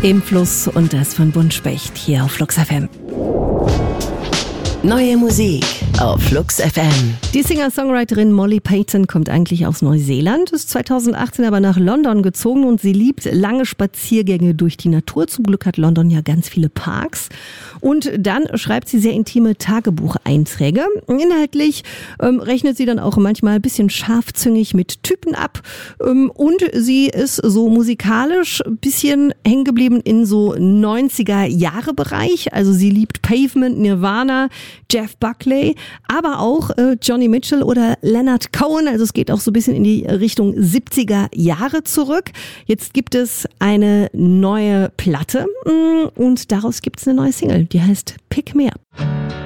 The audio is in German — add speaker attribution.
Speaker 1: Im Fluss und das von Buntspecht hier auf Flux FM.
Speaker 2: Neue Musik auf Flux FM.
Speaker 1: Die Singer-Songwriterin Molly Payton kommt eigentlich aus Neuseeland, ist 2018 aber nach London gezogen und sie liebt lange Spaziergänge durch die Natur. Zum Glück hat London ja ganz viele Parks. Und dann schreibt sie sehr intime Tagebucheinträge. Inhaltlich rechnet sie dann auch manchmal ein bisschen scharfzüngig mit Typen ab. Und sie ist so musikalisch ein bisschen hängen geblieben in so 90er-Jahre-Bereich. Also sie liebt Pavement, Nirvana, Jeff Buckley, aber auch Johnny Mitchell oder Leonard Cohen. Also es geht auch so ein bisschen in die Richtung 70er Jahre zurück. Jetzt gibt es eine neue Platte und daraus gibt es eine neue Single, die heißt Pick Me Up.